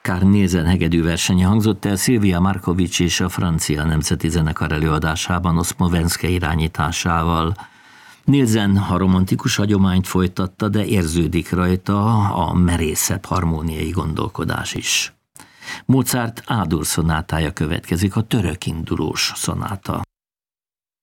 Carl Nielsen hegedű versenye hangzott el Szilvia Markovics és a Francia Nemzeti Zenekar előadásában Oszmovenszke irányításával. Nielsen a romantikus hagyományt folytatta, de érződik rajta a merészebb harmóniai gondolkodás is. Mozart A-dur szonátája következik, a török indulós szonáta.